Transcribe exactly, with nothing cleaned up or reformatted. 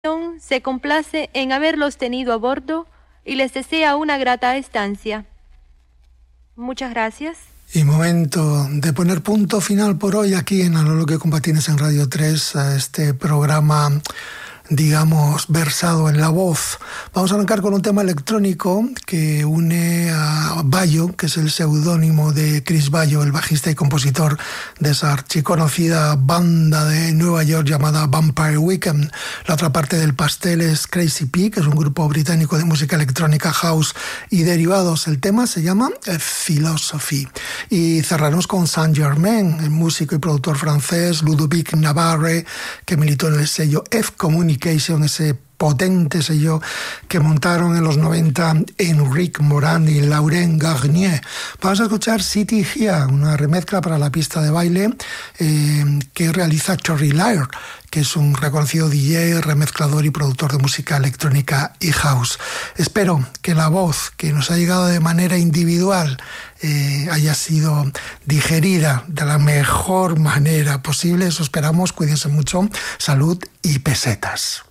se complace en haberlos tenido a bordo y les desea una grata estancia. Muchas gracias. Y momento de poner punto final por hoy aquí en A lo que con Patines en Radio tres, a este programa, digamos, versado en la voz. Vamos a arrancar con un tema electrónico que une a Bayo, que es el seudónimo de Chris Bayo, el bajista y compositor de esa archiconocida banda de Nueva York llamada Vampire Weekend. La otra parte del pastel es Crazy P, que es un grupo británico de música electrónica, house y derivados. El tema se llama Philosophy. Y cerraremos con Saint Germain, el músico y productor francés Ludovic Navarre, que militó en el sello F Communication, ese potente sello que montaron en los noventa Enrique Morand y Laurent Garnier. Vamos a escuchar City Here, una remezcla para la pista de baile eh, que realiza Cherry Lyre, que es un reconocido D J, remezclador y productor de música electrónica y house. Espero que la voz que nos ha llegado de manera individual eh, haya sido digerida de la mejor manera posible. Eso esperamos. Cuídense mucho. Salud y pesetas.